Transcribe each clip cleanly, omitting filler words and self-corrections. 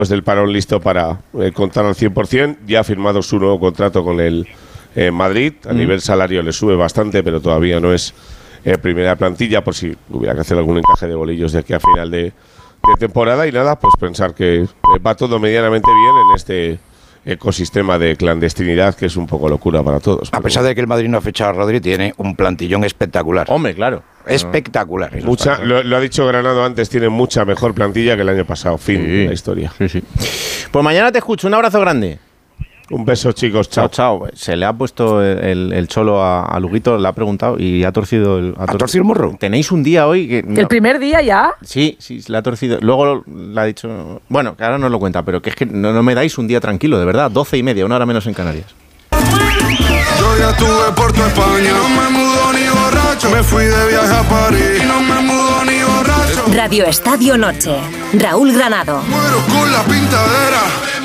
del parón listo para contar al 100%. Ya ha firmado su nuevo contrato con el Madrid. A nivel salario le sube bastante, pero todavía no es primera plantilla, por si hubiera que hacer algún encaje de bolillos de aquí a final de temporada. Y nada, pues pensar que va todo medianamente bien en este ecosistema de clandestinidad, que es un poco locura para todos. A pesar de que el Madrid no ha fichado a Rodri, tiene un plantillón espectacular. Hombre, claro. Espectacular. Lo ha dicho Granado antes, tiene mucha mejor plantilla que el año pasado. Fin de la historia. Sí. Pues mañana te escucho. Un abrazo grande. Un beso, chicos. Chao. Chao. Se le ha puesto el cholo a Luguito, le ha preguntado y ha torcido el... ¿Ha torcido el morro? Tenéis un día hoy que... ¿El primer día ya? Sí, le ha torcido. Luego le ha dicho... Bueno, que ahora no lo cuenta, pero que es que no me dais un día tranquilo, de verdad. 12:30, 1 hora menos en Canarias. Yo ya estuve por tu España, no me mudo ni borracho. Me fui de viaje a París, no me mudo ni borracho. Radio Estadio Noche. Raúl Granado. Muero con la pintadera.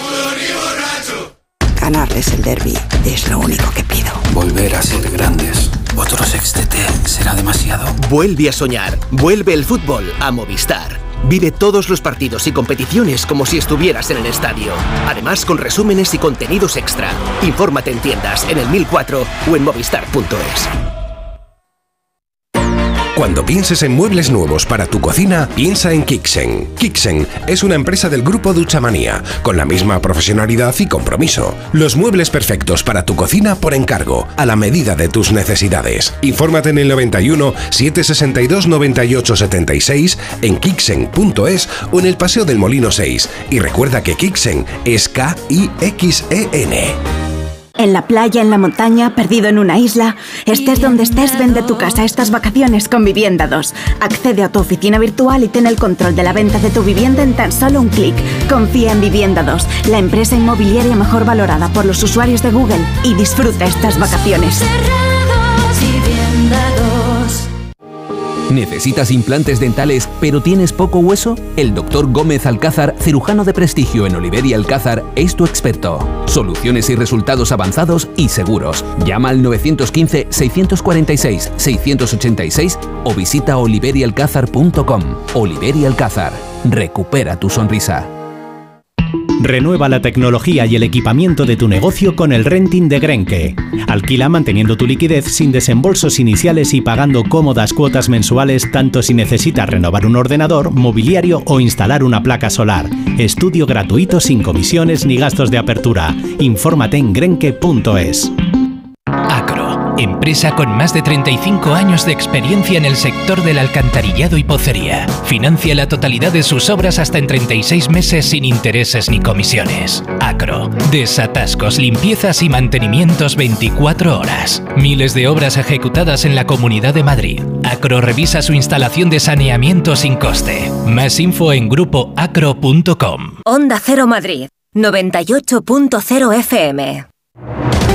Ganarles el derbi es lo único que pido. Volver a ser grandes. Otro sextete será demasiado. Vuelve a soñar. Vuelve el fútbol a Movistar. Vive todos los partidos y competiciones como si estuvieras en el estadio. Además, con resúmenes y contenidos extra. Infórmate en tiendas, en el 1004 o en movistar.es. Cuando pienses en muebles nuevos para tu cocina, piensa en Kixen. Kixen es una empresa del grupo Duchamanía, con la misma profesionalidad y compromiso. Los muebles perfectos para tu cocina por encargo, a la medida de tus necesidades. Infórmate en el 91 762 98 76, en Kixen.es o en el Paseo del Molino 6. Y recuerda que Kixen es K-I-X-E-N. En la playa, en la montaña, perdido en una isla, estés donde estés, vende tu casa estas vacaciones con Vivienda 2. Accede a tu oficina virtual y ten el control de la venta de tu vivienda en tan solo un clic. Confía en Vivienda 2, la empresa inmobiliaria mejor valorada por los usuarios de Google, y disfruta estas vacaciones. ¿Necesitas implantes dentales pero tienes poco hueso? El Dr. Gómez Alcázar, cirujano de prestigio en Oliver y Alcázar, es tu experto. Soluciones y resultados avanzados y seguros. Llama al 915-646-686 o visita oliverialcázar.com. Oliver y Alcázar. Recupera tu sonrisa. Renueva la tecnología y el equipamiento de tu negocio con el renting de Grenke. Alquila manteniendo tu liquidez sin desembolsos iniciales y pagando cómodas cuotas mensuales, tanto si necesitas renovar un ordenador, mobiliario o instalar una placa solar. Estudio gratuito sin comisiones ni gastos de apertura. Infórmate en grenke.es. Acro, empresa con más de 35 años de experiencia en el sector del alcantarillado y pocería. Financia la totalidad de sus obras hasta en 36 meses sin intereses ni comisiones. Acro, desatascos, limpiezas y mantenimientos 24 horas. Miles de obras ejecutadas en la Comunidad de Madrid. Acro revisa su instalación de saneamiento sin coste. Más info en grupoacro.com. Onda Cero Madrid, 98.0 FM.